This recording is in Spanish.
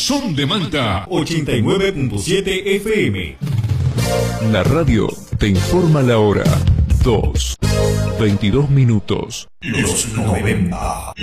Son de Manta 89.7 FM. La radio te informa la hora. 2:22. Los 90.